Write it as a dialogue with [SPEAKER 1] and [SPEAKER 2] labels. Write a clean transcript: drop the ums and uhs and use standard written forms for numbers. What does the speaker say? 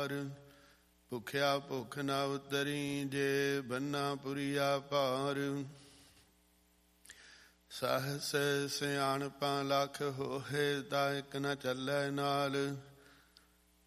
[SPEAKER 1] ਪਾਰ। ਭੁਖਿਆ ਭੁੱਖ ਨਾ ਉਤਰੀ, ਜੇ ਬੰਨਾ ਪੁਰੀਆ ਭਾਰ। ਸਹਸ ਸਿਆਣਪਾਂ ਲੱਖ ਹੋਹੇ, ਤਾ ਇੱਕ ਨ ਚੱਲੈ ਨਾਲ।